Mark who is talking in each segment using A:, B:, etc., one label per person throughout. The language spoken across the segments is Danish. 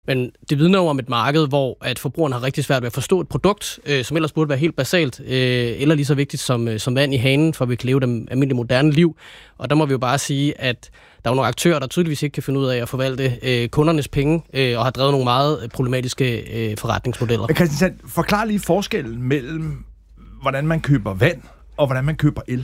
A: Men det vidner jo om et marked, hvor at forbrugeren har rigtig svært ved at forstå et produkt, som ellers burde være helt basalt, eller lige så vigtigt som vand i hanen, for at vi kan leve det almindelige moderne liv. Og der må vi jo bare sige, at der er nogle aktører, der tydeligvis ikke kan finde ud af at forvalte kundernes penge, og har drevet nogle meget problematiske forretningsmodeller. Men
B: Christian, forklar lige forskellen mellem, hvordan man køber vand, og hvordan man køber el.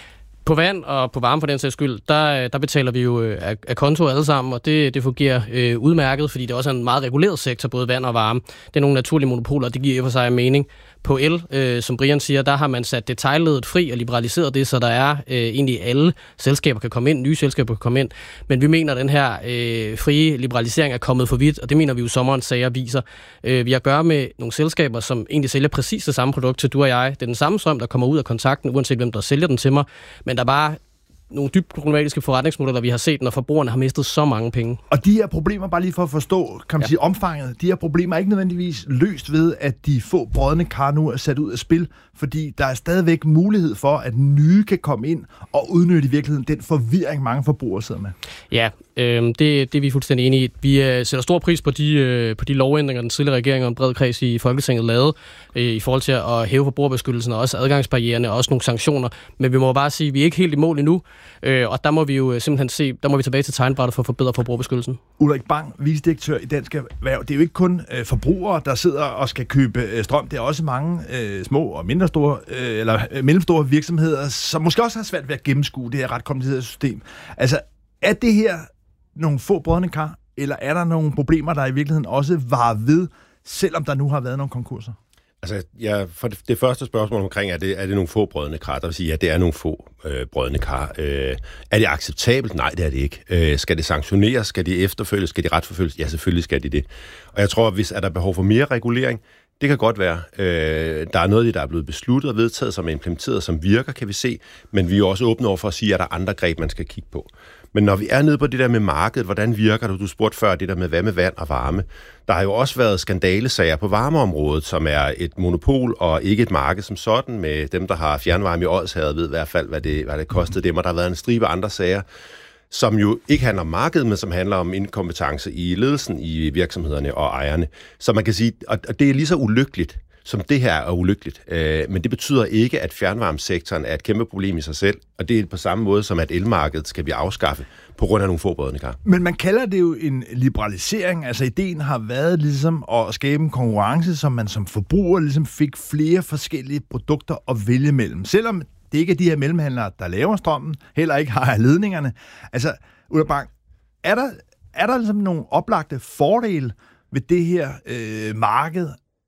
A: På vand og på varme for den sags skyld, der betaler vi jo af konto alle sammen, og det fungerer udmærket, fordi det også er en meget reguleret sektor, både vand og varme. Det er nogle naturlige monopoler, og det giver i og for sig mening. På el, som Brian siger, der har man sat detailledet fri og liberaliseret det, så der er egentlig alle selskaber kan komme ind, nye selskaber kan komme ind. Men vi mener, at den her frie liberalisering er kommet for vidt, og det mener vi jo sommerens sager viser. Vi har at gøre med nogle selskaber, som egentlig sælger præcis det samme produkt til du og jeg. Det er den samme strøm, der kommer ud af kontakten, uanset hvem der sælger den til mig. Men der er bare nogle dybt problematiske forretningsmodeller, vi har set, når forbrugerne har mistet så mange penge.
B: Og de her problemer, bare lige for at forstå, kan man sige, omfanget, de her problemer er ikke nødvendigvis løst ved, at de få brodne kar nu er sat ud af spil, fordi der er stadigvæk mulighed for, at nye kan komme ind og udnytte i virkeligheden den forvirring, mange forbrugere sidder med.
A: Ja, det er vi fuldstændig enige i. Vi sætter stor pris på de lovændringer, den tidligere regering og en bred kreds i Folketinget lavede, i forhold til at hæve forbrugerbeskyttelsen og også adgangsbarriererne og også nogle sanktioner. Men vi må bare sige, at vi er ikke helt i mål endnu, og der må vi jo simpelthen se, der må vi tilbage til tegnbrættet for at forbedre forbrugerbeskyttelsen.
B: Ulrik Bang, vicedirektør i Dansk Erhverv. Det er jo ikke kun forbrugere, der sidder og skal købe strøm. Det er også mange små og mindre store, eller mellemstore virksomheder, som måske også har svært ved at gennemskue det her ret komplicerede system. Altså, er det her nogle få brodne kar, eller er der nogle problemer, der i virkeligheden også varer ved, selvom der nu har været nogle konkurser?
C: Altså, for det første spørgsmål omkring, er det nogle få brødne kar? Der vil sige, ja, det er nogle få brødne kar. Er det acceptabelt? Nej, det er det ikke. Skal det sanktioneres? Skal det efterfølges? Skal det retsforfølges? Ja, selvfølgelig skal de det. Og jeg tror, hvis er der behov for mere regulering, det kan godt være. Der er noget, der er blevet besluttet og vedtaget, som er implementeret, som virker, kan vi se. Men vi er også åbne over for at sige, at der er andre greb, man skal kigge på. Men når vi er nede på det der med markedet, hvordan virker det? Du spurgte før det der med, hvad med vand og varme? Der har jo også været skandalesager på varmeområdet, som er et monopol og ikke et marked som sådan, med dem, der har fjernvarme i Odsherred, ved i hvert fald, hvad det kostede dem. Og der har været en stribe andre sager, som jo ikke handler om markedet, men som handler om inkompetence i ledelsen i virksomhederne og ejerne. Så man kan sige, og det er lige så ulykkeligt, som det her er ulykkeligt. Men det betyder ikke, at fjernvarmesektoren er et kæmpe problem i sig selv, og det er på samme måde som, at elmarkedet skal vi afskaffe på grund af nogle få brødne kar.
B: Men man kalder det jo en liberalisering. Altså ideen har været ligesom at skabe en konkurrence, som man som forbruger ligesom fik flere forskellige produkter at vælge mellem. Selvom det ikke er de her mellemhandlere, der laver strømmen, heller ikke har ledningerne. Altså, Ulrik Bang, er der ligesom nogle oplagte fordele ved det her marked,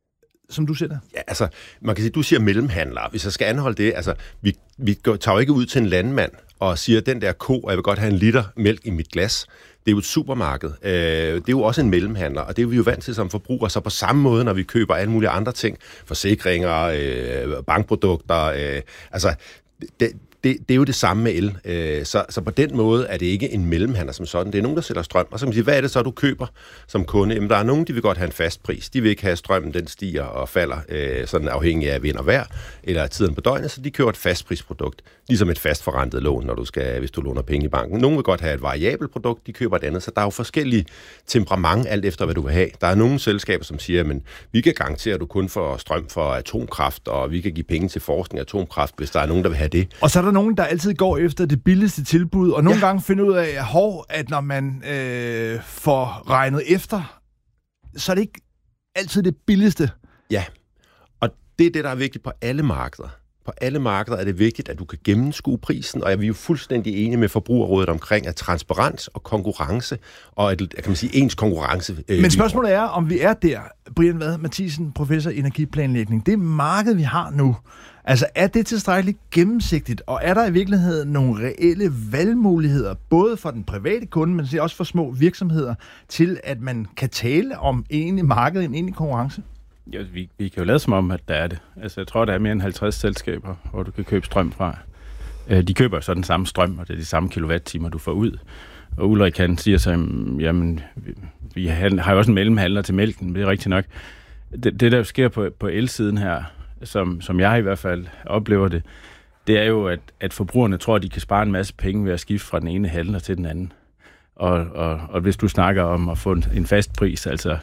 B: som du ser det?
C: Ja, altså, man kan sige, du siger mellemhandlere. Hvis jeg skal anholde det, altså, vi tager jo ikke ud til en landmand og siger, den der ko, og jeg vil godt have en liter mælk i mit glas. Det er jo et supermarked. Det er jo også en mellemhandler, og det er vi jo vant til som forbrugere. Så på samme måde, når vi køber alle mulige andre ting, forsikringer, bankprodukter, altså, det er jo det samme med el. Så på den måde er det ikke en mellemhandler som sådan. Det er nogen, der sælger strøm. Og så kan man sige, hvad er det så, du køber som kunde? Jamen, der er nogen, de vil godt have en fast pris. De vil ikke have, at strømmen den stiger og falder, sådan afhængig af vind og vejr, eller tiden på døgnet, så de køber et fastprisprodukt. Ligesom et fastforrentet lån, hvis du låner penge i banken. Nogen vil godt have et variabelt produkt, de køber et andet. Så der er jo forskellige temperament, alt efter hvad du vil have. Der er nogle selskaber, som siger, men vi kan garantere, at du kun får strøm for atomkraft, og vi kan give penge til forskning af atomkraft, hvis der er nogen, der vil have det.
B: Og så er der nogen, der altid går efter det billigste tilbud, og nogle gange finder ud af, at når man får regnet efter, så er det ikke altid det billigste.
C: Ja, og det er det, der er vigtigt på alle markeder. På alle markeder er det vigtigt, at du kan gennemskue prisen, og vi er jo fuldstændig enige med Forbrugerrådet omkring, at transparens og konkurrence, og kan man sige, ens konkurrence...
B: Men spørgsmålet er, om vi er der, Brian Vad Mathisen, professor i energiplanlægning, det marked, vi har nu, altså er det tilstrækkeligt gennemsigtigt, og er der i virkeligheden nogle reelle valgmuligheder, både for den private kunde, men også for små virksomheder, til at man kan tale om egentlig marked, en egentlig konkurrence?
D: Ja, vi kan jo lade som om, at der er det. Altså, jeg tror, der er mere end 50 selskaber, hvor du kan købe strøm fra. De køber så den samme strøm, og det er de samme kilowattimer, du får ud. Og Ulrik han siger så, jamen, vi har jo også en mellemhandler til mælken, det er rigtigt nok. Det der jo sker på elsiden her, som jeg i hvert fald oplever det er jo, at forbrugerne tror, at de kan spare en masse penge ved at skifte fra den ene handler til den anden. Og hvis du snakker om at få en fast pris, altså